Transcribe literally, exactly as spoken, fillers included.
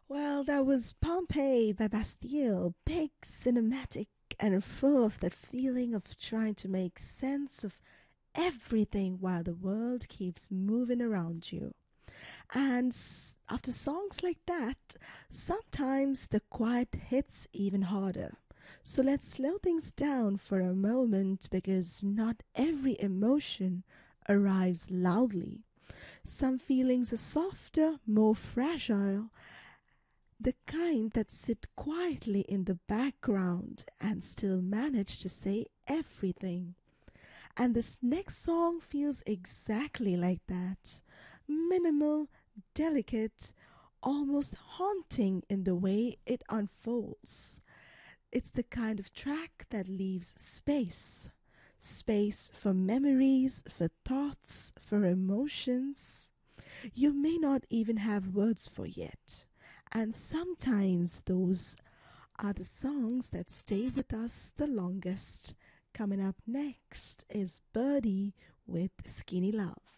Well, that was Pompeii by Bastille, big, cinematic, and full of the feeling of trying to make sense of everything while the world keeps moving around you. And s- after songs like that, sometimes the quiet hits even harder. So let's slow things down for a moment because not every emotion arrives loudly. Some feelings are softer, more fragile, the kind that sit quietly in the background and still manage to say everything. And this next song feels exactly like that. Minimal, delicate, almost haunting in the way it unfolds. It's the kind of track that leaves space. Space for memories, for thoughts, for emotions you may not even have words for yet. And sometimes those are the songs that stay with us the longest. Coming up next is Birdie with Skinny Love.